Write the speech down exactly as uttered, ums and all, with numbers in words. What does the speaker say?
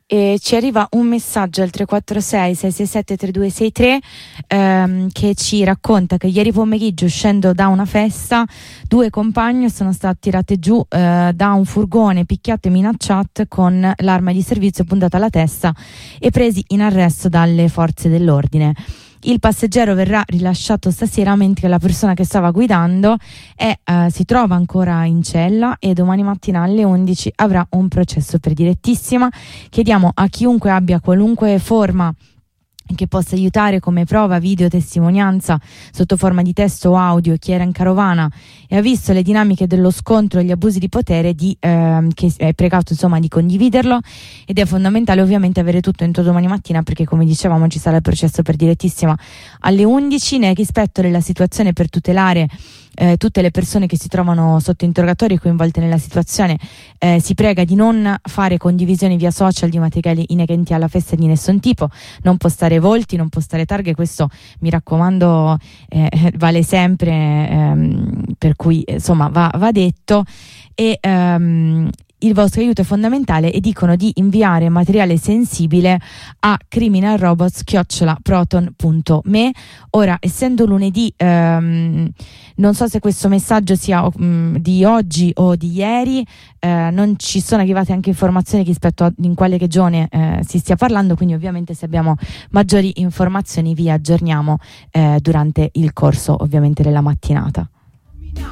e ci arriva un messaggio al tre quattro sei sei sei sette tre due sei tre ehm, che ci racconta che ieri pomeriggio, uscendo da una festa, due compagne sono state tirate giù eh, da un furgone, picchiate e minacciate con l'arma di servizio puntata alla testa e presi in arresto dalle forze dell'ordine. Il passeggero verrà rilasciato stasera, mentre la persona che stava guidando è, eh, si trova ancora in cella e domani mattina alle undici avrà un processo per direttissima. Chiediamo a chiunque abbia qualunque forma che possa aiutare come prova, video, testimonianza sotto forma di testo o audio, chi era in carovana e ha visto le dinamiche dello scontro e gli abusi di potere, di, ehm, che è pregato insomma di condividerlo, ed è fondamentale ovviamente avere tutto entro domani mattina, perché come dicevamo ci sarà il processo per direttissima alle undici. Nel rispetto della situazione, per tutelare Eh, tutte le persone che si trovano sotto interrogatorio e coinvolte nella situazione, eh, si prega di non fare condivisioni via social di materiali inerenti alla festa di nessun tipo, non postare volti, non postare targhe, questo mi raccomando eh, vale sempre, ehm, per cui insomma va, va detto. E ehm, il vostro aiuto è fondamentale, e dicono di inviare materiale sensibile a criminalrobots chiocciola proton punto me. Ora, essendo lunedì, ehm, non so se questo messaggio sia um, di oggi o di ieri, eh, non ci sono arrivate anche informazioni rispetto a in quale regione eh, si stia parlando, quindi ovviamente se abbiamo maggiori informazioni vi aggiorniamo eh, durante il corso ovviamente della mattinata.